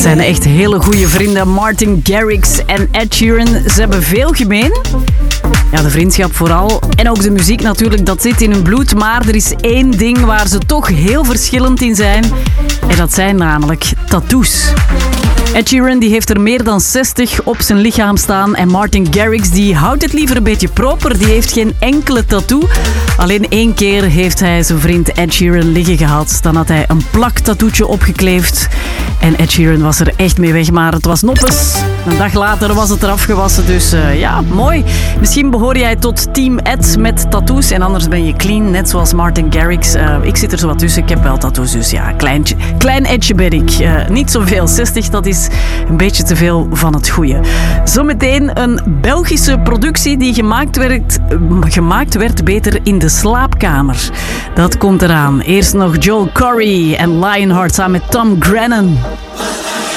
zijn echt hele goede vrienden. Martin Garrix en Ed Sheeran. Ze hebben veel gemeen. Ja, de vriendschap vooral. En ook de muziek natuurlijk, dat zit in hun bloed. Maar er is één ding waar ze toch heel verschillend in zijn. En dat zijn namelijk tattoos. Ed Sheeran die heeft er meer dan 60 op zijn lichaam staan. En Martin Garrix die houdt het liever een beetje proper. Die heeft geen enkele tattoo. Alleen 1 keer heeft hij zijn vriend Ed Sheeran liggen gehad. Dan had hij een plaktattoetje opgekleefd. En Ed Sheeran was er echt mee weg. Maar het was noppes. Een dag later was het eraf gewassen. Dus ja, mooi. Misschien behoor jij tot team Ed met tattoos. En anders ben je clean, net zoals Martin Garrix. Ik zit er zo wat tussen. Ik heb wel tattoos. Dus ja, klein Edje ben ik. Niet zoveel. 60, dat is een beetje te veel van het goede. Zometeen een Belgische productie die gemaakt werd beter in de slaapkamer. Dat komt eraan. Eerst nog Joel Corry en Lionheart samen met Tom Grennan.